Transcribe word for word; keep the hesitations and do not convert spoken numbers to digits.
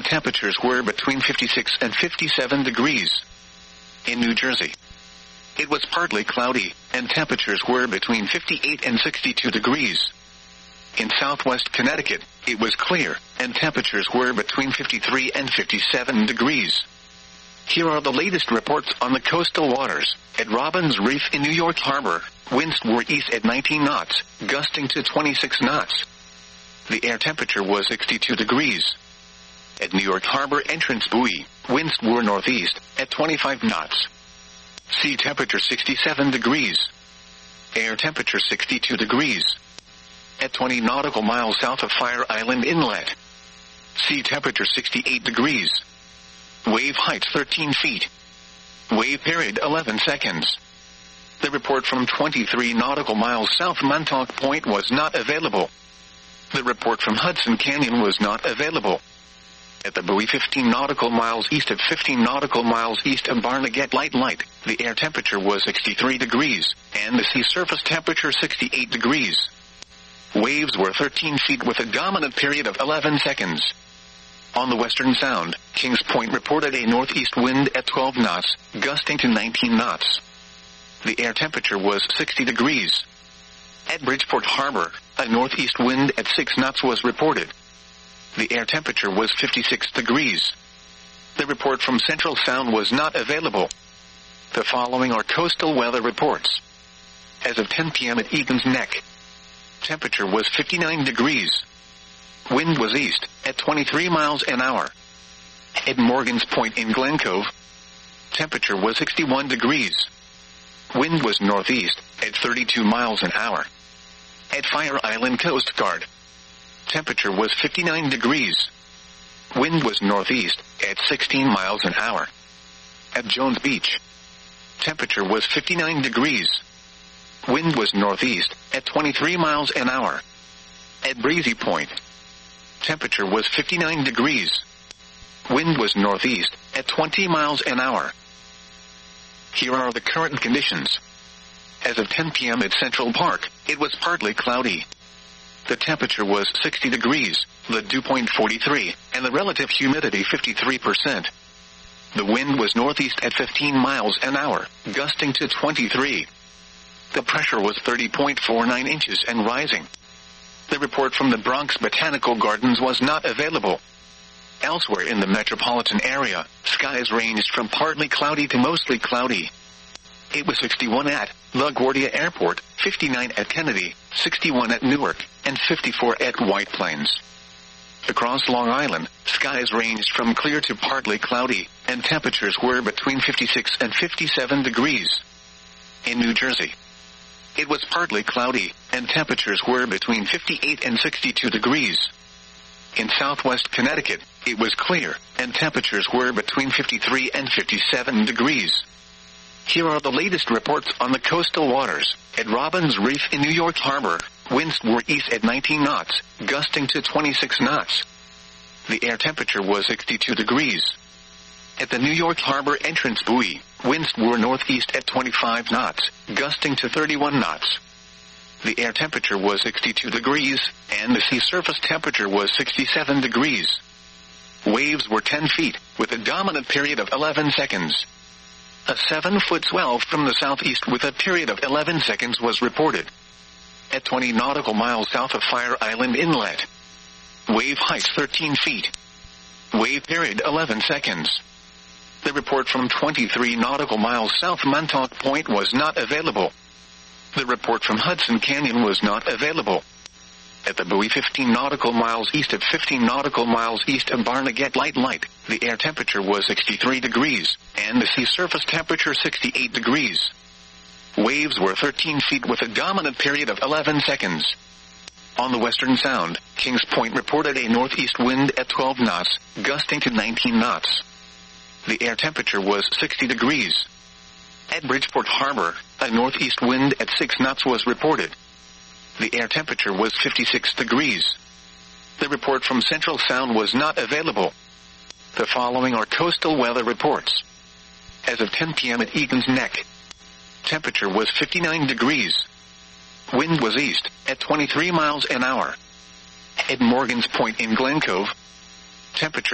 temperatures were between fifty-six and fifty-seven degrees. In New Jersey, it was partly cloudy, and temperatures were between fifty-eight and sixty-two degrees. In southwest Connecticut, it was clear, and temperatures were between fifty-three and fifty-seven degrees. Here are the latest reports on the coastal waters. At Robbins Reef in New York Harbor, winds were east at nineteen knots, gusting to twenty-six knots. The air temperature was sixty-two degrees. At New York Harbor Entrance Buoy, winds were northeast at twenty-five knots. Sea temperature sixty-seven degrees. Air temperature sixty-two degrees. At twenty nautical miles south of Fire Island Inlet. Sea temperature sixty-eight degrees. Wave height thirteen feet. Wave period eleven seconds. The report from twenty-three nautical miles south Montauk Point was not available. The report from Hudson Canyon was not available. At the buoy fifteen nautical miles east of fifteen nautical miles east of Barnegat Light Light, the air temperature was sixty-three degrees, and the sea surface temperature sixty-eight degrees. Waves were thirteen feet with a dominant period of eleven seconds. On the Western Sound, Kings Point reported a northeast wind at twelve knots, gusting to nineteen knots. The air temperature was sixty degrees. At Bridgeport Harbor, a northeast wind at six knots was reported. The air temperature was fifty-six degrees. The report from Central Sound was not available. The following are coastal weather reports. As of ten p.m. at Egan's Neck, temperature was fifty-nine degrees. Wind was east at twenty-three miles an hour. At Morgan's Point in Glen Cove, temperature was sixty-one degrees. Wind was northeast at thirty-two miles an hour. At Fire Island Coast Guard, temperature was fifty-nine degrees. Wind was northeast at sixteen miles an hour. At Jones Beach, temperature was fifty-nine degrees. Wind was northeast at twenty-three miles an hour. At Breezy Point, temperature was fifty-nine degrees. Wind was northeast at twenty miles an hour. Here are the current conditions. As of ten p.m. at Central Park, it was partly cloudy. The temperature was sixty degrees, the dew point forty-three, and the relative humidity fifty-three percent. The wind was northeast at fifteen miles an hour, gusting to twenty-three. The pressure was thirty point four nine inches and rising. The report from the Bronx Botanical Gardens was not available. Elsewhere in the metropolitan area, skies ranged from partly cloudy to mostly cloudy. It was sixty-one at LaGuardia Airport, fifty-nine at Kennedy, sixty-one at Newark, and fifty-four at White Plains. Across Long Island, skies ranged from clear to partly cloudy, and temperatures were between fifty-six and fifty-seven degrees. In New Jersey, it was partly cloudy, and temperatures were between fifty-eight and sixty-two degrees. In southwest Connecticut, it was clear, and temperatures were between fifty-three and fifty-seven degrees. Here are the latest reports on the coastal waters. At Robbins Reef in New York Harbor, winds were east at nineteen knots, gusting to twenty-six knots. The air temperature was sixty-two degrees. At the New York Harbor Entrance Buoy, winds were northeast at twenty-five knots, gusting to thirty-one knots. The air temperature was sixty-two degrees, and the sea surface temperature was sixty-seven degrees. Waves were ten feet, with a dominant period of eleven seconds. A seven-foot swell from the southeast with a period of eleven seconds was reported. At twenty nautical miles south of Fire Island Inlet, wave height thirteen feet. Wave period eleven seconds. The report from twenty-three nautical miles south Montauk Point was not available. The report from Hudson Canyon was not available. At the buoy fifteen nautical miles east of fifteen nautical miles east of Barnegat Light Light, the air temperature was sixty-three degrees, and the sea surface temperature sixty-eight degrees. Waves were thirteen feet with a dominant period of eleven seconds. On the Western Sound, Kings Point reported a northeast wind at twelve knots, gusting to nineteen knots. The air temperature was sixty degrees. At Bridgeport Harbor, a northeast wind at six knots was reported. The air temperature was fifty-six degrees. The report from Central Sound was not available. The following are coastal weather reports. As of ten p.m. at Egan's Neck, temperature was fifty-nine degrees. Wind was east at twenty-three miles an hour. At Morgan's Point in Glen Cove, temperature